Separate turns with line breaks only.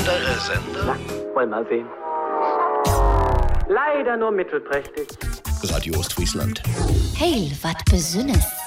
andere Sender?
Na, wollen wir sehen. Leider nur mittelprächtig.
Radio Ostfriesland.
Heil, wat besünnes.